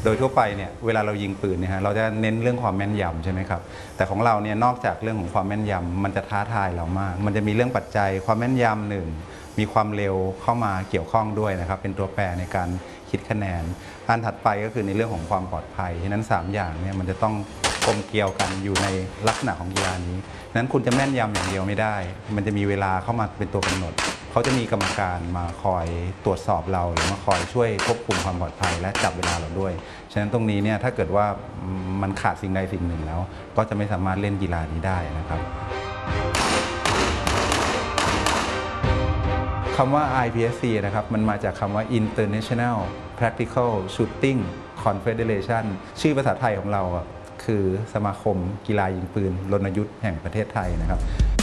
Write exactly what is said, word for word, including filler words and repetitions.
โดยทั่วไปเนี่ยเวลาเรายิงปืนเนี่ยฮะเราจะเน้นเรื่องความแม่นยำใช่ไหมครับแต่ของเราเนี่ยนอกจากเรื่องของความแม่นยำมันจะท้าทายเรามากมันจะมีเรื่องปัจจัยความแม่นยำหนึ่งมีความเร็วเข้ามาเกี่ยวข้องด้วยนะครับเป็นตัวแปรในการคิดคะแนนอันถัดไปก็คือในเรื่องของความปลอดภัยฉะนั้นสามอย่างเนี่ยมันจะต้องกลมเกลียวกันอยู่ในลักษณะของกีฬานี้นั้นคุณจะแม่นยำอย่างเดียวไม่ได้มันจะมีเวลาเข้ามาเป็นตัวกำหนดเขาจะมีกรรมการมาคอยตรวจสอบเราหรือมาคอยช่วยควบคุมความปลอดภัยและจับเวลาเราด้วยฉะนั้นตรงนี้เนี่ยถ้าเกิดว่ามันขาดสิ่งใดสิ่งหนึ่งแล้วก็จะไม่สามารถเล่นกีฬานี้ได้นะครับคำว่า ไอ พี เอส ซี นะครับมันมาจากคำว่า International Practical Shooting Confederation ชื่อภาษาไทยของเราคือสมาคมกีฬายิงปืนรณยุทธ์แห่งประเทศไทยนะครับ